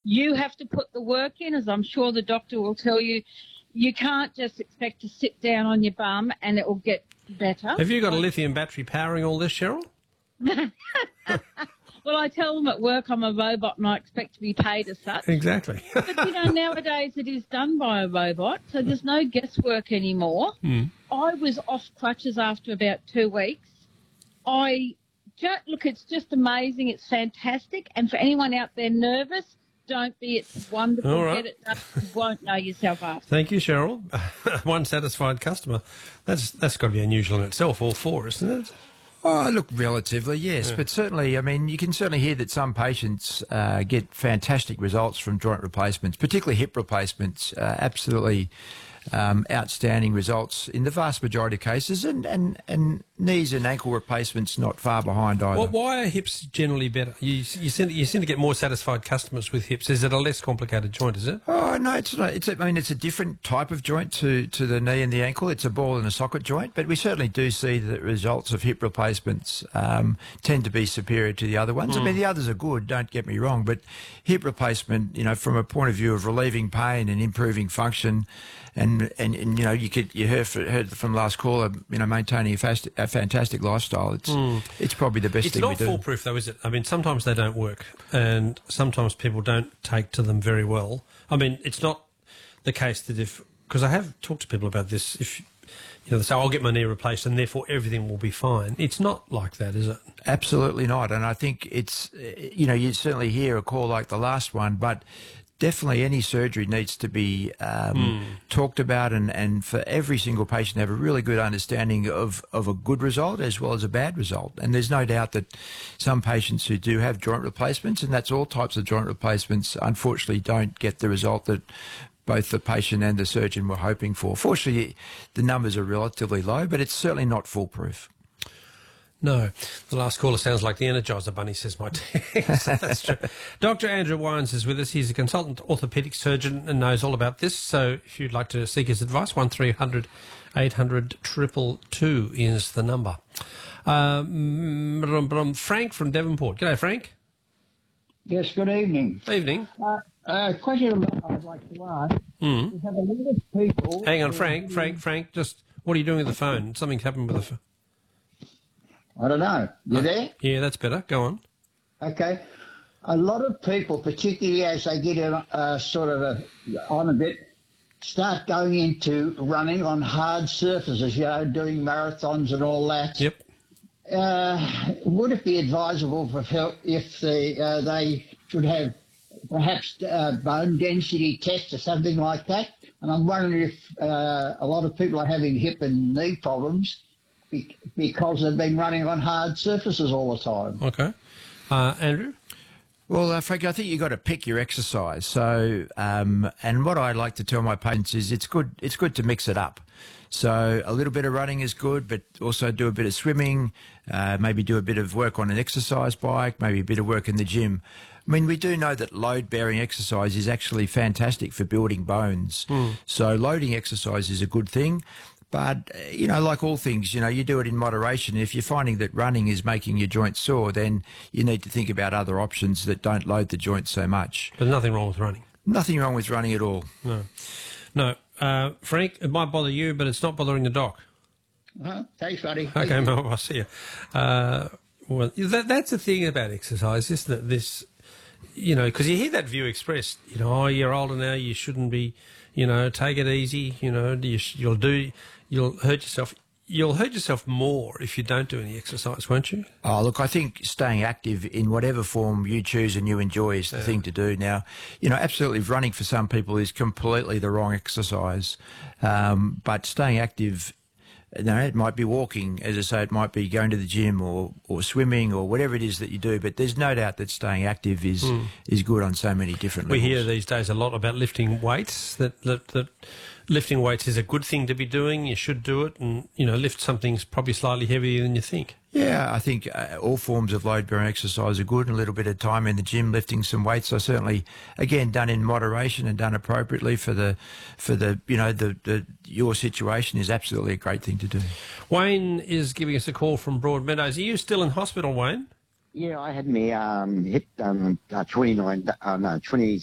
You have to put the work in, as I'm sure the doctor will tell you. You can't just expect to sit down on your bum and it will get better. Have you got a lithium battery powering all this, Cheryl? Well, I tell them at work I'm a robot and I expect to be paid as such. Exactly. But, nowadays it is done by a robot, so there's no guesswork anymore. I was off crutches after about 2 weeks. Look, it's just amazing. It's fantastic. And for anyone out there nervous, don't be. It's wonderful. All right. Get it done. You won't know yourself after. Thank you, Cheryl. One satisfied customer. That's got to be unusual in itself, all four, isn't it? Oh, look, relatively, yes. Yeah. But certainly, I mean, you can certainly hear that some patients get fantastic results from joint replacements, particularly hip replacements, absolutely outstanding results in the vast majority of cases, and knees and ankle replacements not far behind either. Well, why are hips generally better? You seem to get more satisfied customers with hips. Is it a less complicated joint, is it? Oh, no, it's not. It's a different type of joint to the knee and the ankle. It's a ball and a socket joint, but we certainly do see that results of hip replacements tend to be superior to the other ones. I mean, the others are good, don't get me wrong, but hip replacement, from a point of view of relieving pain and improving function, and you heard from last caller, maintaining a fantastic lifestyle. It's probably the best thing we do. It's not foolproof though, is it? I mean, sometimes they don't work, and sometimes people don't take to them very well. I mean, it's not the case that because I have talked to people about this, if they say, I'll get my knee replaced and therefore everything will be fine. It's not like that, is it? Absolutely not. And I think it's, you certainly hear a call like the last one, but definitely any surgery needs to be talked about, and for every single patient to have a really good understanding of a good result as well as a bad result. And there's no doubt that some patients who do have joint replacements, and that's all types of joint replacements, unfortunately don't get the result that both the patient and the surgeon were hoping for. Fortunately, the numbers are relatively low, but it's certainly not foolproof. No. The last caller sounds like the Energizer Bunny, says my text. That's true. Dr. Andrew Wines is with us. He's a consultant orthopaedic surgeon and knows all about this. So if you'd like to seek his advice, 1300 800 222 is the number. Frank from Devonport. G'day, Frank. Yes, good evening. Evening. Question I'd like to ask. We have a lot of people... Hang on, Frank, just what are you doing with the phone? Something's happened with the phone. I don't know. You there? Yeah, that's better. Go on. Okay. A lot of people, particularly as they get on a bit, start going into running on hard surfaces, doing marathons and all that. Yep. Would it be advisable if they should have perhaps bone density tests or something like that? And I'm wondering if a lot of people are having hip and knee problems because they've been running on hard surfaces all the time. Okay. Andrew? Well, Frank, I think you've got to pick your exercise. So, and what I like to tell my patients is it's good to mix it up. So a little bit of running is good, but also do a bit of swimming, maybe do a bit of work on an exercise bike, maybe a bit of work in the gym. I mean, we do know that load-bearing exercise is actually fantastic for building bones. So loading exercise is a good thing. But, like all things, you do it in moderation. If you're finding that running is making your joints sore, then you need to think about other options that don't load the joints so much. But nothing wrong with running? Nothing wrong with running at all. No. Frank, it might bother you, but it's not bothering the doc. Thanks, buddy. Okay, well, I'll see you. Well, that's the thing about exercise, isn't it? This, because you hear that view expressed, you're older now, you shouldn't be, take it easy, you'll hurt yourself. You'll hurt yourself more if you don't do any exercise, won't you? Oh, look, I think staying active in whatever form you choose and you enjoy is the thing to do. Now, absolutely running for some people is completely the wrong exercise. But staying active, it might be walking, as I say, it might be going to the gym or swimming or whatever it is that you do. But there's no doubt that staying active is good on so many different levels. We hear these days a lot about lifting weights, that lifting weights is a good thing to be doing. You should do it, and lift something's probably slightly heavier than you think. Yeah, I think all forms of load-bearing exercise are good, and a little bit of time in the gym lifting some weights are certainly, again, done in moderation and done appropriately for your situation is absolutely a great thing to do. Wayne is giving us a call from Broadmeadows. Are you still in hospital, Wayne? Yeah, I had me hip 20